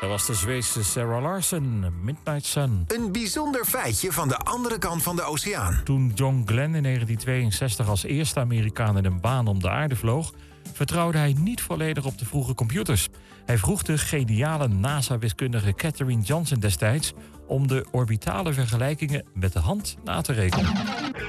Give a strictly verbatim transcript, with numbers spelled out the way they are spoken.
was de Zweedse Sarah Larsen, Midnight Sun. Een bijzonder feitje van de andere kant van de oceaan. Toen John Glenn in negentien tweeënzestig als eerste Amerikaan in een baan om de aarde vloog, vertrouwde hij niet volledig op de vroege computers. Hij vroeg de geniale NASA-wiskundige Katherine Johnson destijds om de orbitale vergelijkingen met de hand na te rekenen.